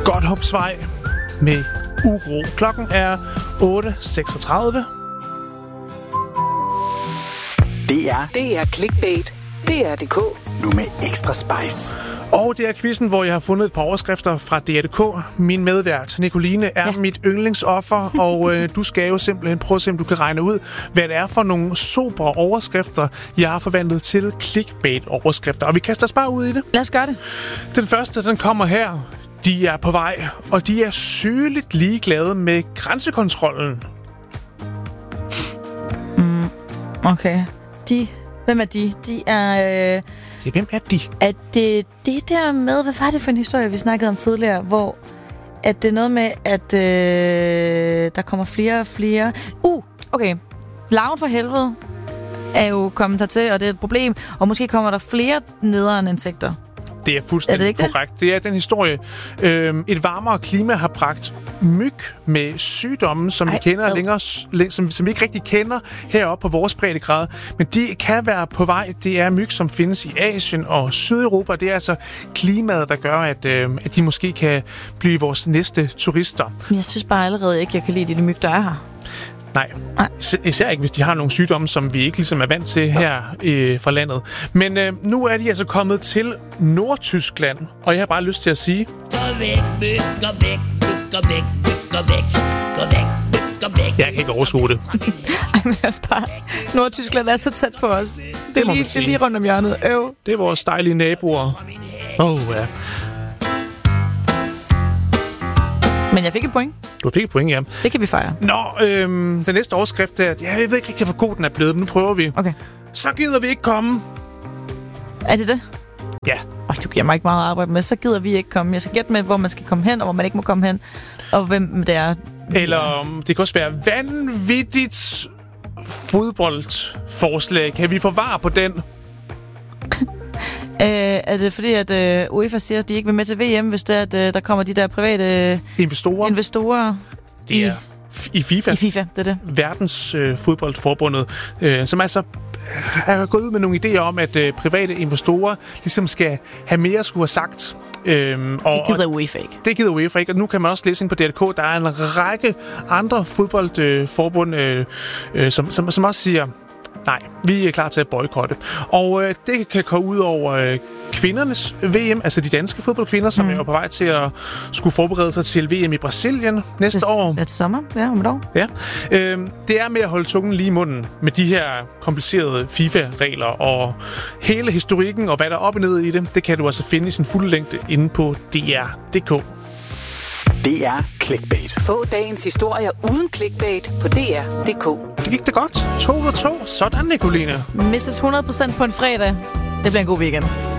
Godthåbsvej med Uro. Klokken er 8.36. Det er Clickbait. DR.dk. Nu med ekstra spice. Og det er quizzen, hvor jeg har fundet et par overskrifter fra DR.dk. Min medvært, Nicoline, er mit yndlingsoffer, og du skal jo simpelthen prøve at se, om du kan regne ud, hvad det er for nogle sobre overskrifter, jeg har forvandlet til clickbait-overskrifter. Og vi kaster os bare ud i det. Lad os gøre det. Den første, den kommer her. De er på vej, og de er sygeligt ligeglade med grænsekontrollen. Okay. Hvem er de? De er... Hvem er de? At det der med... Hvad var det for en historie, vi snakkede om tidligere? Hvor at det er noget med, at der kommer flere og flere... Okay. Larven for helvede er jo kommet hertil, og det er et problem. Og måske kommer der flere nederen insekter. Det er fuldstændig korrekt. Det er den historie. Et varmere klima har bragt myg med sygdomme, som vi kender længere, som vi ikke rigtig kender heroppe på vores breddegrad. Men de kan være på vej. Det er myg, som findes i Asien og Sydeuropa. Det er altså klimaet, der gør, at de måske kan blive vores næste turister. Men jeg synes bare allerede ikke, jeg kan lide de myg, der er her. Nej, især ikke, hvis de har nogle sygdomme, som vi ikke ligesom er vant til her fra landet. Men nu er de altså kommet til Nordtyskland, og jeg har bare lyst til at sige... Gå væk, myg, gå væk, myg, gå væk, myg, gå væk, gå væk, myg, gå væk. Jeg kan ikke overskue det. Ej, men lad os bare... Nordtyskland er så tæt på os. Det er lige rundt om hjørnet. Det er vores dejlige naboer. Ja. Men jeg fik et point. Du fik et point, ja. Det kan vi fejre. Nå, den næste overskrift der... Jeg ved ikke rigtig, hvor god den er blevet, men nu prøver vi. Okay. Så gider vi ikke komme. Er det det? Ja. Du giver mig ikke meget arbejde med. Så gider vi ikke komme. Jeg skal gætte med, hvor man skal komme hen, og hvor man ikke må komme hen. Og hvem det er. Eller det kan også være vanvittigt fodboldforslag. Kan vi få var på den? Er det fordi, at UEFA siger, at de ikke vil med til VM, hvis det er, at der kommer de der private investorer det er i FIFA. I FIFA, det er det. Verdens fodboldforbundet, som altså er gået ud med nogle idéer om, at private investorer ligesom skal have mere at skulle have sagt. Det gider UEFA ikke. Det gider UEFA ikke, og nu kan man også læse ind på DR.dk, der er en række andre fodboldforbund, som også siger... Nej, vi er klar til at boykotte. Og det kan komme ud over kvindernes VM, altså de danske fodboldkvinder, som er jo på vej til at skulle forberede sig til VM i Brasilien næste år. Det er sommer, ja, om et år. Ja. Det er med at holde tungen lige i munden med de her komplicerede FIFA-regler, og hele historikken og hvad der er op og ned i det kan du altså finde i sin fulde længde inde på DR.dk. Det er Clickbait. Få dagens historier uden clickbait på DR.dk. Det gik da godt. 2 ud af 2. Sådan, Nicoline. Misses 100% på en fredag. Det bliver en god weekend.